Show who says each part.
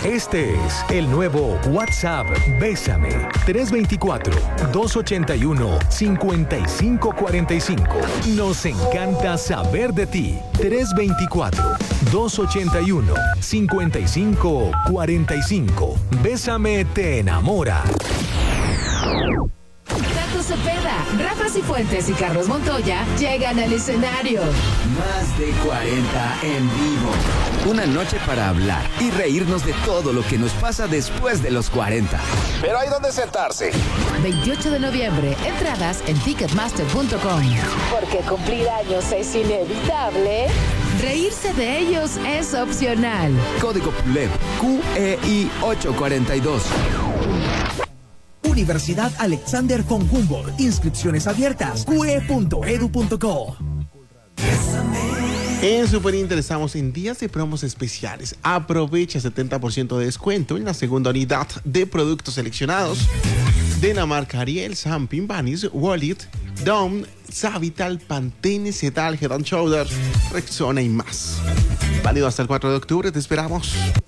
Speaker 1: Este es el nuevo WhatsApp Bésame. 324-281-5545. Nos encanta saber de ti. 324-281-5545. Bésame te enamora.
Speaker 2: Tato Cepeda, Rafa Cifuentes y Carlos Montoya llegan al escenario.
Speaker 3: Más de 40 en vivo. Una noche para hablar y reírnos de todo lo que nos pasa después de los 40.
Speaker 4: Pero hay donde sentarse.
Speaker 2: 28 de noviembre, entradas en ticketmaster.com. Porque cumplir años es inevitable. Reírse de ellos es opcional.
Speaker 3: Código PULEP QEI 842.
Speaker 5: Universidad Alexander von Humboldt. Inscripciones abiertas. cue.edu.co.
Speaker 6: En Superinter estamos en días de promos especiales. Aprovecha 70% de descuento en la segunda unidad de productos seleccionados de la marca Ariel, Sampin, Vanis, Wallet, Dom, Savital, Pantene, Cetal, Head & Shoulders, Rexona y más. Válido hasta el 4 de octubre. Te esperamos.